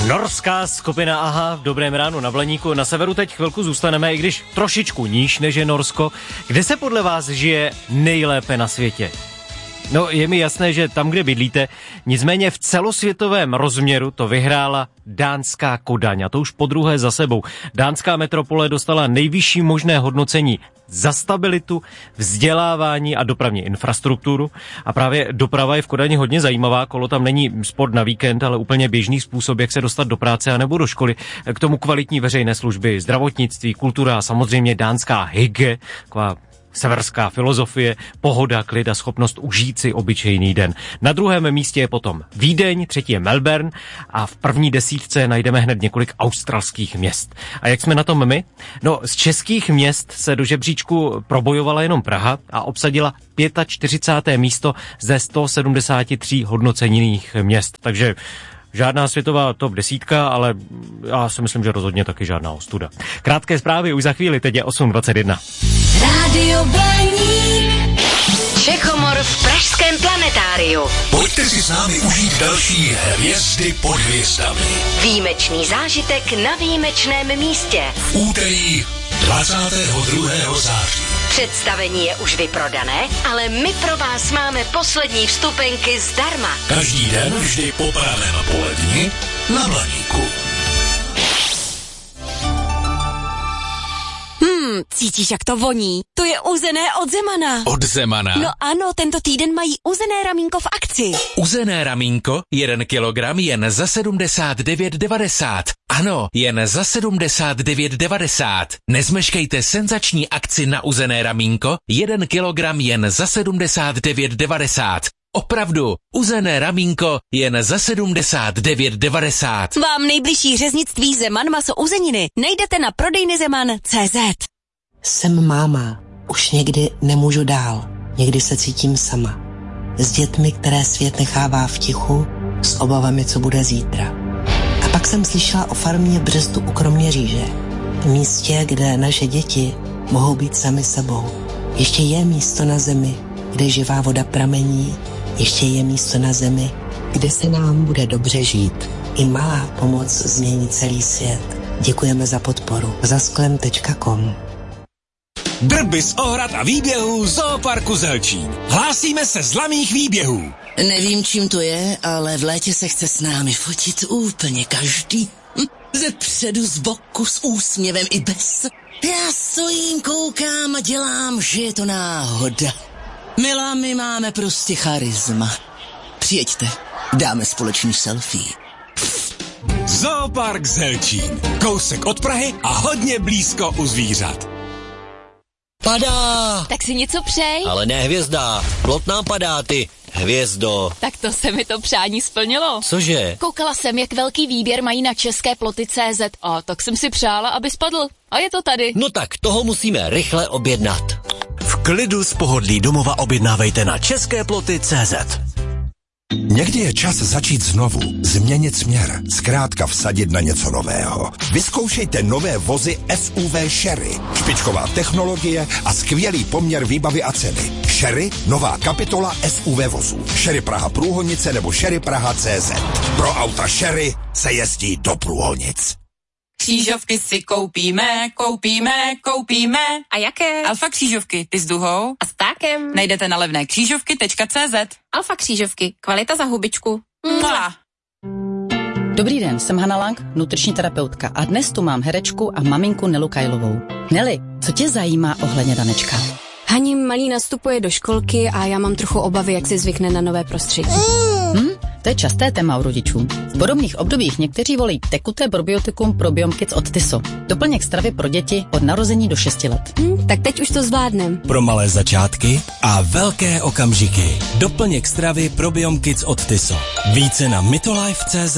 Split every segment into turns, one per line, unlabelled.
Norská skupina AHA v dobrém ránu na Blaníku. Na severu teď chvilku zůstaneme, i když trošičku níž než je Norsko. Kde se podle vás žije nejlépe na světě? No, je mi jasné, že tam, kde bydlíte, nicméně v celosvětovém rozměru to vyhrála dánská Kodaň, a to už podruhé za sebou. Dánská metropole dostala nejvyšší možné hodnocení za stabilitu, vzdělávání a dopravní infrastrukturu. A právě doprava je v Kodani hodně zajímavá, kolo tam není sport na víkend, ale úplně běžný způsob, jak se dostat do práce a nebo do školy. K tomu kvalitní veřejné služby, zdravotnictví, kultura a samozřejmě dánská hygge, taková severská filozofie, pohoda, klid a schopnost užít si obyčejný den. Na druhém místě je potom Vídeň, třetí je Melbourne a v první desítce najdeme hned několik australských měst. A jak jsme na tom my? No, z českých měst se do žebříčku probojovala jenom Praha a obsadila 45. místo ze 173 hodnocených měst. Takže žádná světová top desítka, ale já si myslím, že rozhodně taky žádná ostuda. Krátké zprávy už za chvíli, teď je 8:21.
Rádio Blaník. Čechomor v pražském planetáriu.
Pojďte si s námi užít další Hvězdy pod hvězdami.
Výjimečný zážitek na výjimečném místě.
V úterý 22. září.
Představení je už vyprodané, ale my pro vás máme poslední vstupenky zdarma.
Každý den vždy po pravém poledni na Blaníku.
Cítíš, jak to voní? To je uzené od Zemana.
Od Zemana?
No ano, tento týden mají uzené ramínko v akci.
Uzené ramínko, 1 kilogram jen za 79,90. Ano, jen za 79,90. Nezmeškejte senzační akci na uzené ramínko, 1 kilogram jen za 79,90. Opravdu, uzené ramínko jen za 79,90.
Vám nejbližší řeznictví Zeman maso uzeniny najdete na prodejnyzeman.cz.
Jsem máma. Už někdy nemůžu dál. Někdy se cítím sama. S dětmi, které svět nechává v tichu, s obavami, co bude zítra. A pak jsem slyšela o farmě v Břestu u Kroměříže. Místě, kde naše děti mohou být sami sebou. Ještě je místo na zemi, kde živá voda pramení. Ještě je místo na zemi, kde se nám bude dobře žít. I malá pomoc změní celý svět. Děkujeme za podporu. Zasklem.com.
Drby z ohrad a výběhů Zooparku Zelčín. Hlásíme se z laných výběhů.
Nevím, čím to je, ale v létě se chce s námi fotit úplně každý. Ze předu, z boku, s úsměvem i bez. Já stojím, koukám a dělám, že je to náhoda. Milá, my máme prostě charisma. Přijeďte, dáme společný selfie.
Zoopark Zelčín. Kousek od Prahy a hodně blízko u zvířat.
Padá!
Tak si něco přej.
Ale ne hvězda, plot nám padá, ty hvězdo.
Tak to se mi to přání splnilo.
Cože?
Koukala jsem, jak velký výběr mají na české ploty.cz a tak jsem si přála, aby spadl. A je to tady.
No tak toho musíme rychle objednat.
V klidu z pohodlí domova objednávejte na česképloty.cz.
Někdy je čas začít znovu, změnit směr, zkrátka vsadit na něco nového. Vyzkoušejte nové vozy SUV Sherry. Špičková technologie a skvělý poměr výbavy a ceny. Sherry, nová kapitola SUV vozů. Sherry Praha Průhonice nebo Sherry Praha CZ. Pro auta Sherry se jezdí do Průhonic.
Křížovky si koupíme. A jaké? Alfa křížovky, ty s duhou
a s ptákem.
Najdete na levné křížovky.cz.
Alfa křížovky, kvalita za hubičku.
Dobrý den, jsem Hana Lang, nutriční terapeutka a dnes tu mám herečku a maminku Nelu Kajlovou. Neli, co tě zajímá ohledně Danečka?
Hani malý nastupuje do školky a já mám trochu obavy, jak si zvykne na nové prostředí.
To je časté téma u rodičů. V podobných obdobích někteří volí tekuté probiotikum Probiom Kids od Tyso. Doplněk stravy pro děti od narození do 6 let.
Tak teď už to zvládnem.
Pro malé začátky a velké okamžiky. Doplněk stravy Probiom Kids od Tyso. Více na mytolife.cz.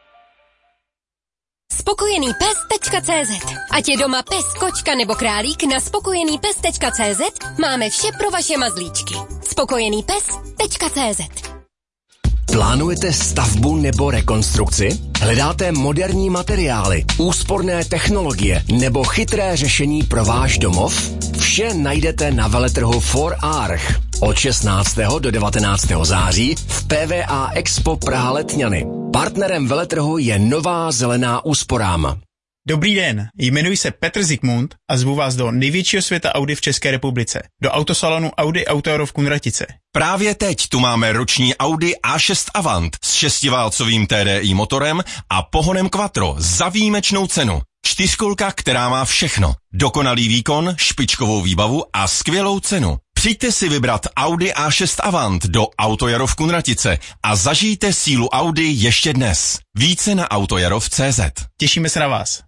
Spokojenýpes.cz. Ať je doma pes, kočka nebo králík, na spokojenýpes.cz máme vše pro vaše mazlíčky. Spokojenýpes.cz.
Plánujete stavbu nebo rekonstrukci? Hledáte moderní materiály, úsporné technologie nebo chytré řešení pro váš domov? Vše najdete na veletrhu 4Arch od 16. do 19. září v PVA Expo Praha Letňany. Partnerem veletrhu je Nová zelená úsporám.
Dobrý den, jmenuji se Petr Zikmund a zvu vás do největšího světa Audi v České republice, do autosalonu Audi Auto v Kunratice.
Právě teď tu máme roční Audi A6 Avant s 6válcovým TDI motorem a pohonem Quattro za výjimečnou cenu. 4kolka, která má všechno. Dokonalý výkon, špičkovou výbavu a skvělou cenu. Přijďte si vybrat Audi A6 Avant do Autojaro v Kunratice a zažijte sílu Audi ještě dnes. Více na autojarov.cz.
Těšíme se na vás.